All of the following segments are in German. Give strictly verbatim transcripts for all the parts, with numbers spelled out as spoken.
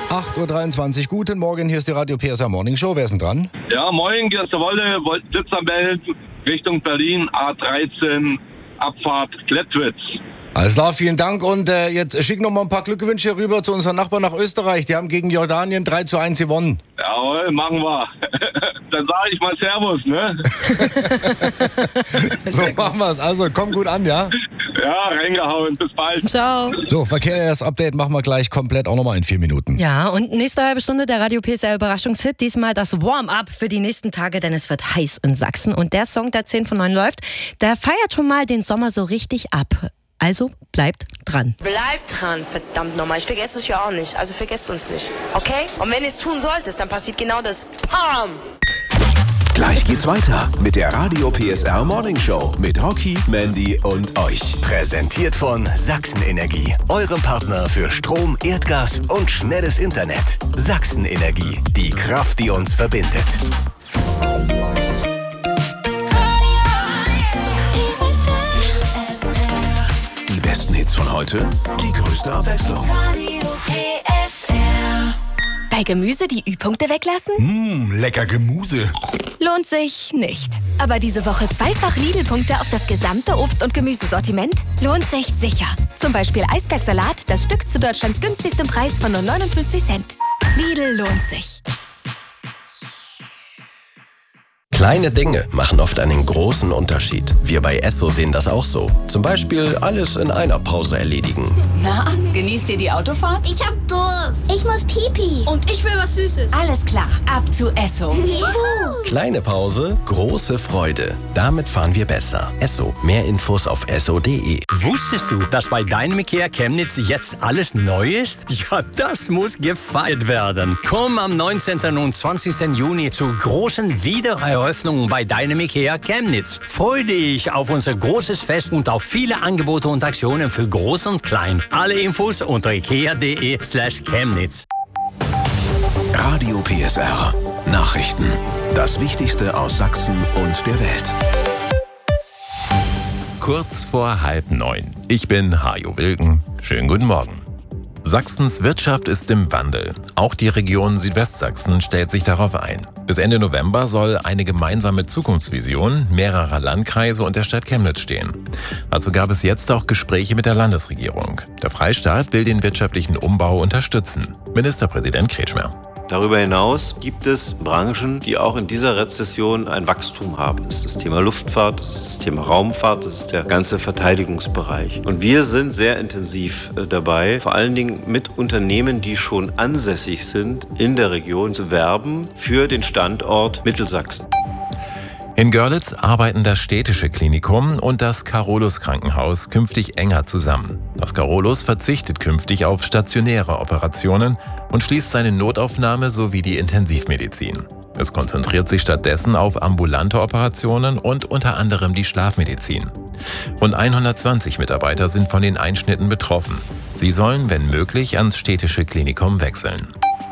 acht Uhr dreiundzwanzig, guten Morgen, hier ist die Radio P S R Morning Show. Wer ist denn dran? Ja, moin, hier ist der Wolle, sitzt am Bell, Richtung Berlin, A dreizehn, Abfahrt Klettwitz. Alles klar, vielen Dank. Und äh, jetzt schicken noch mal ein paar Glückwünsche rüber zu unseren Nachbarn nach Österreich. Die haben gegen Jordanien drei zu eins gewonnen. Jawohl, machen wir. Dann sage ich mal Servus, ne? So machen wir es. Also, komm gut an, ja? Ja, reingehauen. Bis bald. Ciao. So, Verkehrsupdate machen wir gleich komplett auch nochmal in vier Minuten. Ja, und nächste halbe Stunde der Radio P S R Überraschungshit. Diesmal das Warm-up für die nächsten Tage, denn es wird heiß in Sachsen. Und der Song, der zehn von neun läuft, der feiert schon mal den Sommer so richtig ab. Also bleibt dran. Bleibt dran, verdammt nochmal. Ich vergesse es ja auch nicht. Also vergesst uns nicht. Okay? Und wenn ihr es tun solltest, dann passiert genau das. Pam! Gleich geht's weiter mit der Radio P S R Morning Show mit Rocky, Mandy und euch. Präsentiert von Sachsen Energie, eurem Partner für Strom, Erdgas und schnelles Internet. Sachsen Energie, die Kraft, die uns verbindet. Die besten Hits von heute, die größte Abwechslung. Bei Gemüse die Ü-Punkte weglassen? Mmh, lecker Gemüse. Lohnt sich nicht. Aber diese Woche zweifach Lidl-Punkte auf das gesamte Obst- und Gemüsesortiment? Lohnt sich sicher. Zum Beispiel Eisbergsalat, das Stück zu Deutschlands günstigstem Preis von nur neunundfünfzig Cent. Lidl lohnt sich. Kleine Dinge machen oft einen großen Unterschied. Wir bei Esso sehen das auch so. Zum Beispiel alles in einer Pause erledigen. Na, genießt ihr die Autofahrt? Ich hab Durst. Ich muss Pipi. Und ich will was Süßes. Alles klar, ab zu Esso. Juhu. Kleine Pause, große Freude. Damit fahren wir besser. Esso. Mehr Infos auf esso punkt de. Wusstest du, dass bei deinem IKEA Chemnitz jetzt alles neu ist? Ja, das muss gefeiert werden. Komm am neunzehnten und zwanzigsten Juni zu großen Wiedereröffnungen bei deinem IKEA Chemnitz. Freu dich auf unser großes Fest und auf viele Angebote und Aktionen für Groß und Klein. Alle Infos unter ikea punkt de slash Chemnitz. Radio P S R. Nachrichten. Das Wichtigste aus Sachsen und der Welt. Kurz vor halb neun. Ich bin Hajo Wilken. Schönen guten Morgen. Sachsens Wirtschaft ist im Wandel. Auch die Region Südwestsachsen stellt sich darauf ein. Bis Ende November soll eine gemeinsame Zukunftsvision mehrerer Landkreise und der Stadt Chemnitz stehen. Dazu gab es jetzt auch Gespräche mit der Landesregierung. Der Freistaat will den wirtschaftlichen Umbau unterstützen. Ministerpräsident Kretschmer. Darüber hinaus gibt es Branchen, die auch in dieser Rezession ein Wachstum haben. Das ist das Thema Luftfahrt, das ist das Thema Raumfahrt, das ist der ganze Verteidigungsbereich. Und wir sind sehr intensiv dabei, vor allen Dingen mit Unternehmen, die schon ansässig sind, in der Region zu werben für den Standort Mittelsachsen. In Görlitz arbeiten das städtische Klinikum und das Carolus Krankenhaus künftig enger zusammen. Das Carolus verzichtet künftig auf stationäre Operationen und schließt seine Notaufnahme sowie die Intensivmedizin. Es konzentriert sich stattdessen auf ambulante Operationen und unter anderem die Schlafmedizin. Rund hundertzwanzig Mitarbeiter sind von den Einschnitten betroffen. Sie sollen, wenn möglich, ans städtische Klinikum wechseln.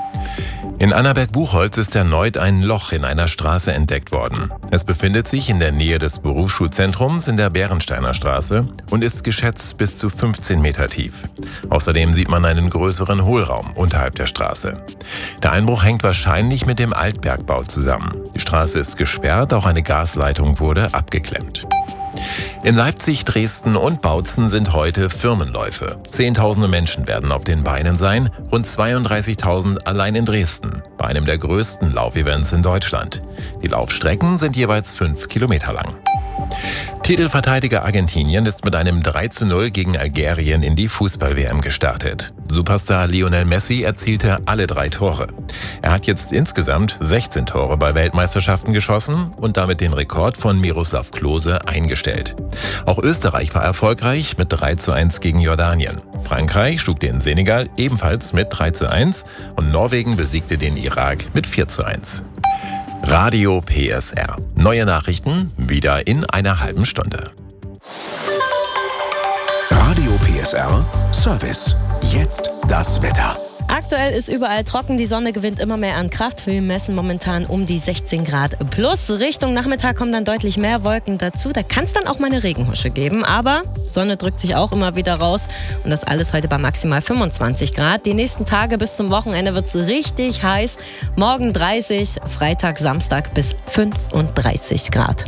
In Annaberg-Buchholz ist erneut ein Loch in einer Straße entdeckt worden. Es befindet sich in der Nähe des Berufsschulzentrums in der Bärensteiner Straße und ist geschätzt bis zu fünfzehn Meter tief. Außerdem sieht man einen größeren Hohlraum unterhalb der Straße. Der Einbruch hängt wahrscheinlich mit dem Altbergbau zusammen. Die Straße ist gesperrt, auch eine Gasleitung wurde abgeklemmt. In Leipzig, Dresden und Bautzen sind heute Firmenläufe. Zehntausende Menschen werden auf den Beinen sein, rund zweiunddreißigtausend allein in Dresden, bei einem der größten Laufevents in Deutschland. Die Laufstrecken sind jeweils fünf Kilometer lang. Titelverteidiger Argentinien ist mit einem drei zu null gegen Algerien in die Fußball-W M gestartet. Superstar Lionel Messi erzielte alle drei Tore. Er hat jetzt insgesamt sechzehn Tore bei Weltmeisterschaften geschossen und damit den Rekord von Miroslav Klose eingestellt. Auch Österreich war erfolgreich mit drei zu eins gegen Jordanien. Frankreich schlug den Senegal ebenfalls mit drei zu eins und Norwegen besiegte den Irak mit vier zu eins. Radio P S R. Neue Nachrichten wieder in einer halben Stunde. Radio P S R Service. Jetzt das Wetter. Aktuell ist überall trocken, die Sonne gewinnt immer mehr an Kraft. Wir messen momentan um die sechzehn Grad plus. Richtung Nachmittag kommen dann deutlich mehr Wolken dazu. Da kann es dann auch mal eine Regenhusche geben, aber Sonne drückt sich auch immer wieder raus. Und das alles heute bei maximal fünfundzwanzig Grad. Die nächsten Tage bis zum Wochenende wird es richtig heiß. Morgen dreißig, Freitag, Samstag bis fünfunddreißig Grad.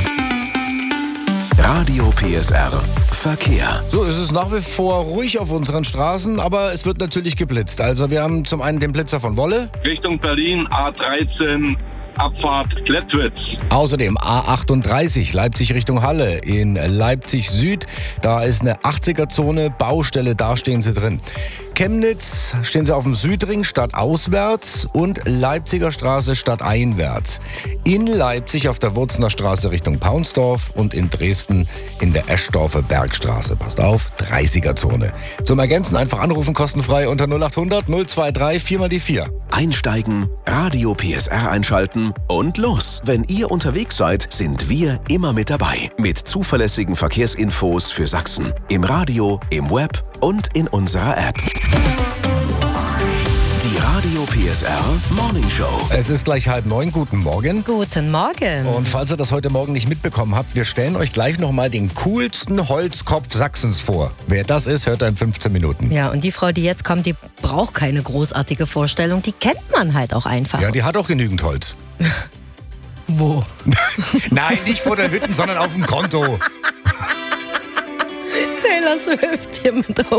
Radio P S R Verkehr. So, es ist nach wie vor ruhig auf unseren Straßen, aber es wird natürlich geblitzt. Also wir haben zum einen den Blitzer von Wolle. Richtung Berlin, A dreizehn, Abfahrt Klettwitz. Außerdem A achtunddreißig, Leipzig Richtung Halle in Leipzig Süd. Da ist eine achtziger-Zone, Baustelle, da stehen sie drin. Chemnitz stehen sie auf dem Südring stadtauswärts und Leipziger Straße stadteinwärts. In Leipzig auf der Wurzener Straße Richtung Paunsdorf und in Dresden in der Eschdorfer Bergstraße. Passt auf, dreißiger-Zone. Zum Ergänzen einfach anrufen, kostenfrei unter null achthundert null drei vier mal die vier. Einsteigen, Radio P S R einschalten und los. Wenn ihr unterwegs seid, sind wir immer mit dabei. Mit zuverlässigen Verkehrsinfos für Sachsen. Im Radio, im Web und in unserer App. Die Radio P S R Morning Show. Es ist gleich halb neun. Guten Morgen. Guten Morgen. Und falls ihr das heute Morgen nicht mitbekommen habt, wir stellen euch gleich nochmal den coolsten Holzkopf Sachsens vor. Wer das ist, hört er in fünfzehn Minuten. Ja, und die Frau, die jetzt kommt, die braucht keine großartige Vorstellung. Die kennt man halt auch einfach. Ja, die hat auch genügend Holz. Wo? Nein, nicht vor der Hütte, sondern auf dem Konto. Taylor Swift hier mit